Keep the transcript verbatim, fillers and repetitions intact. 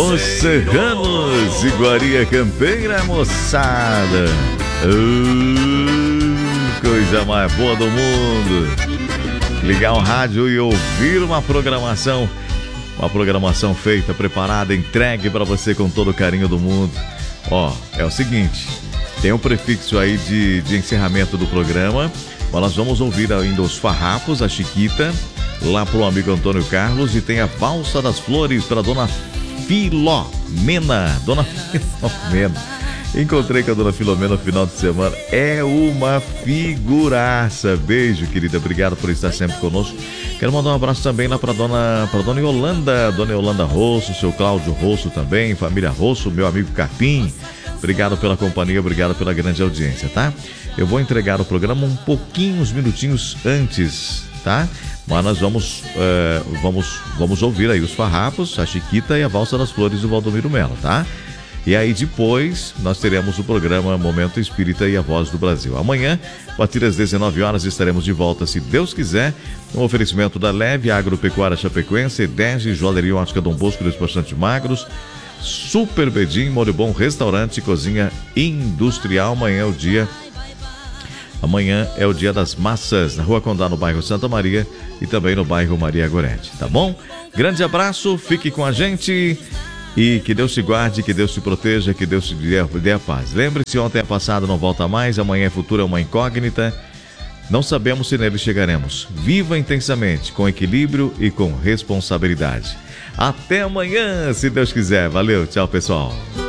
Os Serranos, Iguaria Campeira, moçada. Uh, coisa mais boa do mundo. Ligar o rádio e ouvir uma programação, uma programação feita, preparada, entregue para você com todo o carinho do mundo. Ó, é o seguinte, tem um prefixo aí de, de encerramento do programa, mas nós vamos ouvir ainda os Farrapos, a Chiquita, lá pro amigo Antônio Carlos, e tem a Valsa das Flores para dona Filomena. Dona Filomena. Encontrei com a dona Filomena no final de semana. É uma figuraça. Beijo, querida. Obrigado por estar sempre conosco. Quero mandar um abraço também lá para dona, para dona Yolanda, dona Yolanda Rosso, seu Cláudio Rosso também, família Rosso, meu amigo Capim. Obrigado pela companhia, obrigado pela grande audiência, tá? Eu vou entregar o programa um pouquinho, uns minutinhos antes, tá? Mas nós vamos, uh, vamos, vamos ouvir aí os Farrapos, a Chiquita e a Valsa das Flores do Valdomiro Melo, tá? E aí depois nós teremos o programa Momento Espírita e a Voz do Brasil. Amanhã, a partir das dezenove horas, estaremos de volta, se Deus quiser. Um oferecimento da Leve, Agropecuária Chapecoense, Edege, Joalheria Ótica Dom Bosco, Despachante Magros, Super Bedim, Moribom, Restaurante e Cozinha Industrial. Amanhã é o dia... Amanhã é o dia das massas, na Rua Condá, no bairro Santa Maria, e também no bairro Maria Gorete, tá bom? Grande abraço, fique com a gente e que Deus te guarde, que Deus te proteja, que Deus te dê, dê a paz. Lembre-se, ontem é passado, não volta mais, amanhã é futuro, é uma incógnita. Não sabemos se nele chegaremos. Viva intensamente, com equilíbrio e com responsabilidade. Até amanhã, se Deus quiser. Valeu, tchau, pessoal.